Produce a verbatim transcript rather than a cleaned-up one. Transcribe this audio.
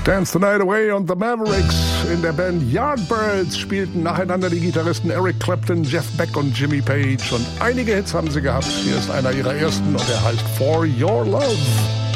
Dance the Night Away und The Mavericks. In der Band Yardbirds spielten nacheinander die Gitarristen Eric Clapton, Jeff Beck und Jimmy Page. Und einige Hits haben sie gehabt. Hier ist einer ihrer ersten und er heißt For Your Love.